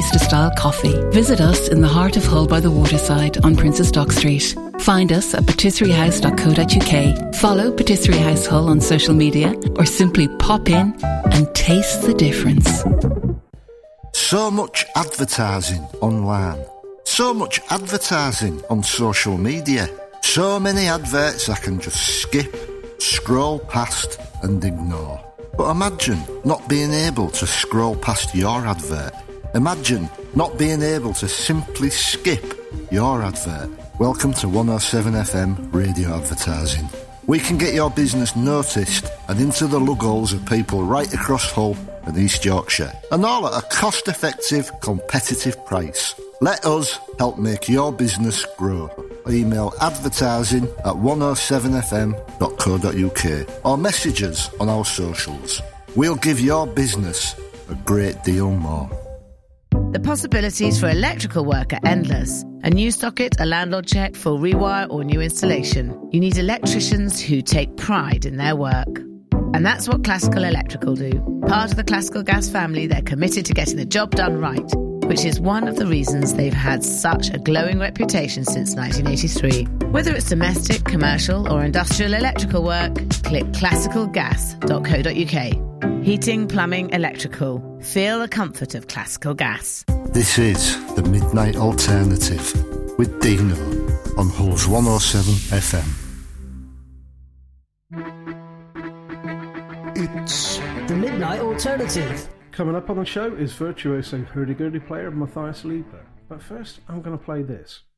barista-style coffee. Visit us in the heart of Hull by the waterside on Princess Dock Street. Find us at patisseriehouse.co.uk. Follow Patisserie House Hull on social media or simply pop in and taste the difference. So much advertising online. So much advertising on social media. So many adverts I can just skip, scroll past and ignore. But imagine not being able to scroll past your advert. Imagine not being able to simply skip your advert. Welcome to 107FM Radio Advertising. We can get your business noticed and into the lugholes of people right across Hull and East Yorkshire. And all at a cost-effective, competitive price. Let us help make your business grow. Email advertising@107fm.co.uk or message us on our socials. We'll give your business a great deal more. The possibilities for electrical work are endless. A new socket, a landlord check, full rewire or new installation. You need electricians who take pride in their work. And that's what Classical Electrical do. Part of the Classical Gas family, they're committed to getting the job done right, which is one of the reasons they've had such a glowing reputation since 1983. Whether it's domestic, commercial or industrial electrical work, click classicalgas.co.uk. Heating, plumbing, electrical. Feel the comfort of Classical Gas. This is The Midnight Alternative with Dino on Hull's 107 FM. It's The Midnight Alternative. Coming up on the show is virtuoso hurdy-gurdy player Matthias Lieber. But first, I'm going to play this.